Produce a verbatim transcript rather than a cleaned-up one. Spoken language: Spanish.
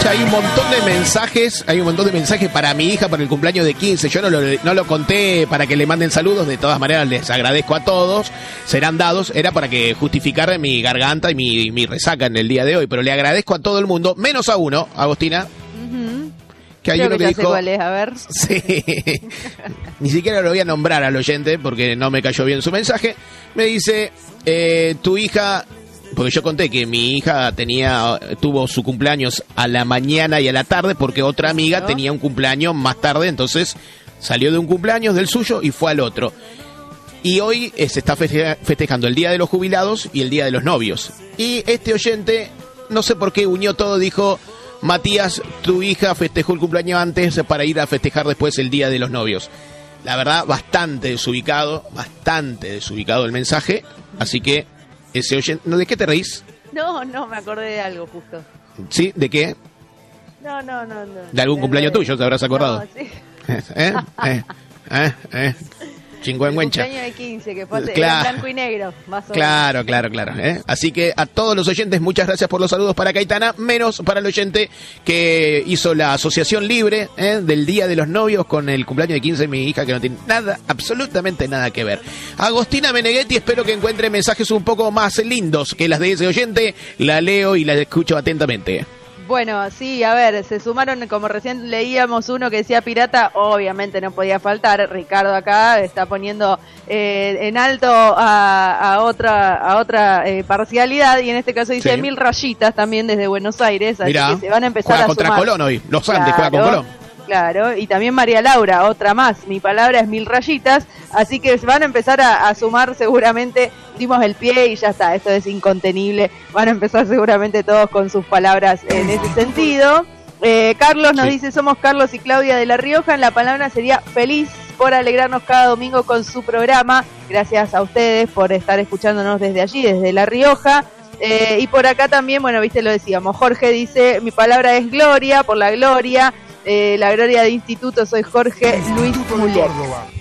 Gonza, hay un montón de mensajes, hay un montón de mensajes para mi hija para el cumpleaños de quince. Yo no lo, no lo conté para que le manden saludos, de todas maneras les agradezco a todos, serán dados, era para que justificar mi garganta y mi, mi resaca en el día de hoy, pero le agradezco a todo el mundo, menos a uno, Agostina. Uh-huh. Que hay Creo uno que que ya dijo, sé cuál es, a ver. Sí, ni siquiera lo voy a nombrar al oyente porque no me cayó bien su mensaje. Me dice, eh, tu hija, porque yo conté que mi hija tenía, tuvo su cumpleaños a la mañana y a la tarde porque otra amiga ¿No? tenía un cumpleaños más tarde, entonces salió de un cumpleaños del suyo y fue al otro. Y hoy eh, se está festeja- festejando el Día de los Jubilados y el Día de los Novios. Y este oyente, no sé por qué unió todo, dijo... Matías, tu hija festejó el cumpleaños antes para ir a festejar después el Día de los Novios. La verdad, bastante desubicado, bastante desubicado el mensaje. Así que, ese oyente... ¿No, ¿de qué te reís? No, no, me acordé de algo justo. ¿Sí? ¿De qué? No, no, no, no. ¿De algún cumpleaños tuyo te habrás acordado? No, sí. ¿Eh? ¿Eh? ¿Eh? ¿Eh? Chingüengüencha. El cumpleaños de quince, que fue Claro. en blanco y negro, más o menos. Claro, claro, claro. ¿eh? Así que a todos los oyentes, muchas gracias por los saludos para Caetana, menos para el oyente que hizo la asociación libre ¿eh? del Día de los Novios con el cumpleaños de quince de mi hija, que no tiene nada, absolutamente nada que ver. Agostina Meneghetti, espero que encuentre mensajes un poco más lindos que las de ese oyente. La leo y la escucho atentamente. Bueno, sí, a ver, se sumaron, como recién leíamos uno que decía pirata, obviamente no podía faltar. Ricardo acá está poniendo eh, en alto a, a otra a otra eh, parcialidad, y en este caso dice Sí. mil rayitas también desde Buenos Aires, así Mirá, que se van a empezar juega a contra sumar. Colón hoy, los Andes juega con Claro. Colón. Claro, y también María Laura, otra más. Mi palabra es mil rayitas, así que van a empezar a, a sumar seguramente. Dimos el pie y ya está, esto es incontenible. Van a empezar seguramente todos con sus palabras en ese sentido. Eh, Carlos nos Sí. dice, somos Carlos y Claudia de La Rioja. La palabra sería feliz por alegrarnos cada domingo con su programa. Gracias a ustedes por estar escuchándonos desde allí, desde La Rioja. Eh, y por acá también, bueno, viste, lo decíamos. Jorge dice, mi palabra es gloria, por la gloria. Eh, la gloria de instituto, soy Jorge Luis Mulet.